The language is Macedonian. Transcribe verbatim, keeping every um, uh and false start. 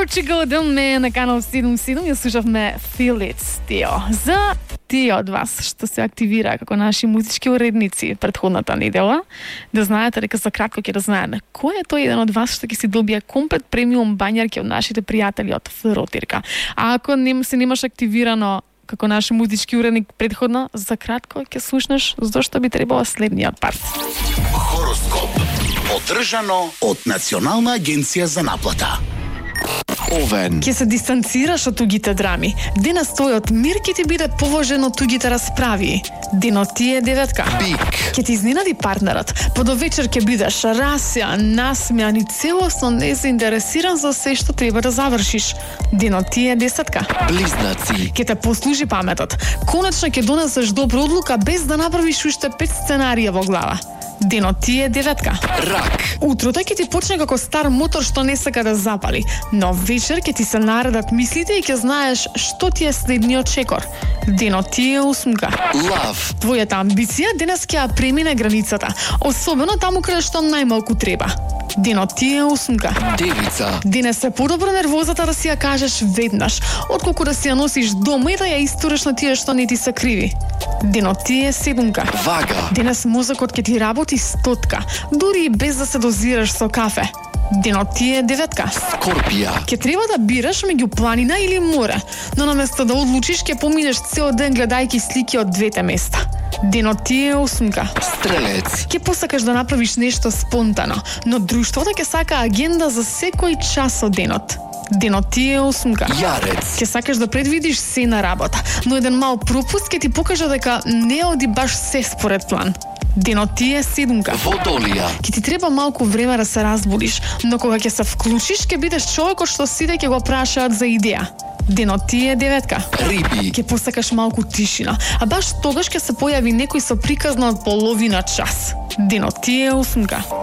Portugal The Man на канал седум седум ја слушавме Feel It Still. За тие од вас што се активира како наши музички уредници претходната недела, да знаете дека за кратко ќе да знаеме кој е тој еден од вас што ќе си добие комплет премиум бањарки од нашите пријатели од Флоротирка. А ако не се немаш активирано како наш музички уредник претходно, за кратко ќе слушнеш зошто би требало следниот парт. Хороскоп одржано од Национална агенција за наплата. Овен. Ке се дистанцираш од тугите драми. Денес тојот мир ќе ти биде поважен од тугите расправи. Денот ти е деветка. Бик. Ке ти изненади партнерот. По до вечер ќе бидеш расјан, насмеан и целосно незаинтересиран за се што треба да завршиш. Денот ти е десетка. Близнаци. Ке те послужи паметот. Конечно ќе донесеш добра одлука без да направиш уште пет сценарија во глава. Денот ти е деветка. Рак. Утрото ќе ти почне како стар мотор што не сака да запали, но вечер ќе ти се наредат мислите и ќе знаеш што ти е следниот чекор. Денот ти е осмка. Лав. Твојата амбиција денес ќе ја премине границата, особено таму каде што најмалку треба. Денот ти е осмка. Девица. Денес е подобро нервозата да си ја кажеш веднаш, отколку да си ја носиш дома и да ја истуриш на тие што не ти се криви. Денот ти е седумка. Вага. Денес мозокот ќе ти работи стотка, дури и без да се дозираш со кафе. Денот ти е деветка. Скорпија. Ке треба да бираш меѓу планина или море, но наместо да одлучиш ќе поминеш цел ден гледајќи слики од двете места. Денот ти е осмка. Стрелец. Ке посакаш да направиш нешто спонтано, но друштвото ќе сака агенда за секој час од денот. Денот ти е осмка. Јарец. Ке сакаш да предвидиш се на работа, но еден мал пропуст ке ти покаже дека не оди баш се според план. Денот ти е седумка. Водолија. Ке ти треба малку време да се разбудиш, но кога ќе се вклучиш, ке бидеш човекот што сите ќе го прашаат за идеја. Денот ти е деветка. Риби. Ке посакаш малку тишина, а баш тогаш ќе се појави некој со приказна од половина час. Денот ти е осмка.